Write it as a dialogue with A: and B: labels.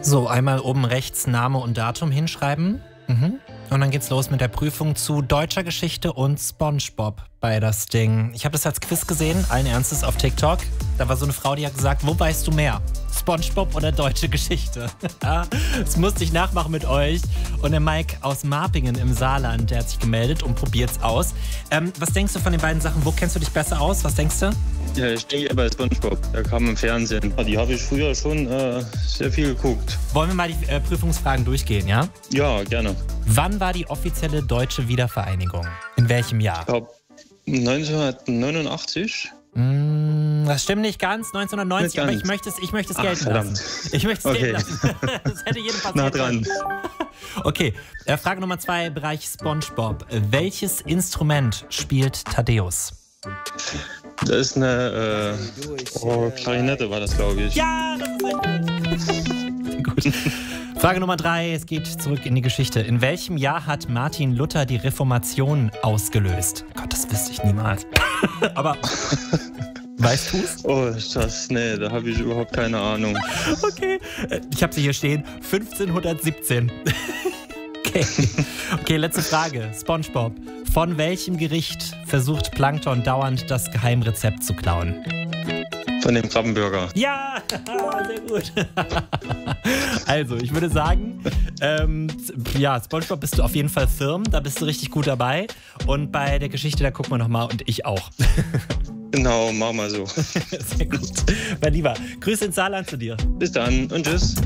A: So, einmal oben rechts Name und Datum hinschreiben. Und dann geht's los mit der Prüfung zu deutscher Geschichte und SpongeBob bei das Ding. Ich habe das als Quiz gesehen, allen Ernstes auf TikTok. Da war so eine Frau, die hat gesagt, wo weißt du mehr? SpongeBob oder deutsche Geschichte? Das musste ich nachmachen mit euch. Und der Mike aus Marpingen im Saarland, der hat sich gemeldet und probiert's aus. Was denkst du von den beiden Sachen? Wo kennst du dich besser aus? Was denkst du?
B: Ja, ich denke bei SpongeBob. Der kam im Fernsehen. Die habe ich früher schon sehr viel geguckt.
A: Wollen wir mal die Prüfungsfragen durchgehen, ja?
B: Ja, gerne.
A: Wann war die offizielle deutsche Wiedervereinigung? In welchem Jahr?
B: Ich glaube 1989.
A: Das stimmt nicht ganz, 1990, aber ich möchte es gelten lassen. Ich möchte es gelten lassen. Das hätte jedem passiert.
B: Nah dran.
A: Okay, Frage Nummer 2, Bereich SpongeBob. Welches Instrument spielt Thaddeus?
B: Das ist eine Klarinette war das, glaube ich.
A: Ja, das ist richtig. Gut. Frage Nummer 3, es geht zurück in die Geschichte. In welchem Jahr hat Martin Luther die Reformation ausgelöst? Gott, das wüsste ich niemals. Aber weißt du es?
B: Oh, nee, da habe ich überhaupt keine Ahnung.
A: Okay, ich habe sie hier stehen. 1517. Okay, letzte Frage. SpongeBob. Von welchem Gericht versucht Plankton dauernd das Geheimrezept zu klauen?
B: Von dem Krabbenburger.
A: Ja, sehr gut. Also, ich würde sagen, SpongeBob bist du auf jeden Fall firm. Da bist du richtig gut dabei. Und bei der Geschichte, da gucken wir nochmal und ich auch.
B: Genau, mach mal so.
A: Sehr gut. Mein Lieber, Grüße ins Saarland zu dir.
B: Bis dann und tschüss.